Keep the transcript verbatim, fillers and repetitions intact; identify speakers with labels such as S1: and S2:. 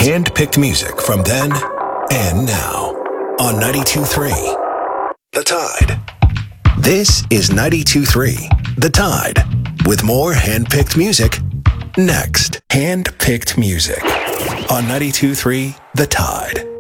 S1: Hand-picked music from then and now on ninety-two point three The Tide. This is ninety-two point three The Tide with more hand-picked music next. Hand-picked music on ninety-two point three The Tide.